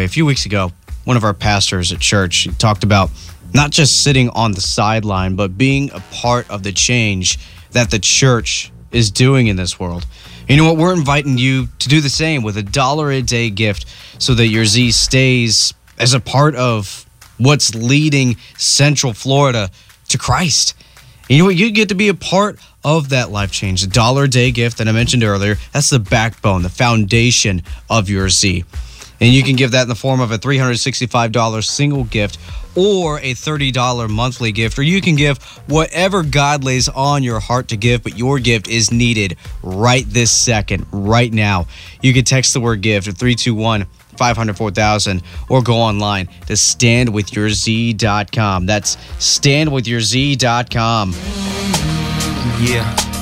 A few weeks ago, one of our pastors at church talked about not just sitting on the sideline, but being a part of the change that the church is doing in this world. You know what? We're inviting you to do the same with $1 a day gift so that your Z stays as a part of what's leading Central Florida to Christ. You know what? You get to be a part of that life change. The $1 a day gift that I mentioned earlier, that's the backbone, the foundation of your Z. And you can give that in the form of a $365 single gift or a $30 monthly gift, or you can give whatever God lays on your heart to give, but your gift is needed right this second, right now. You can text the word give to 321-500-4000 or go online to standwithyourz.com. That's standwithyourz.com. Yeah.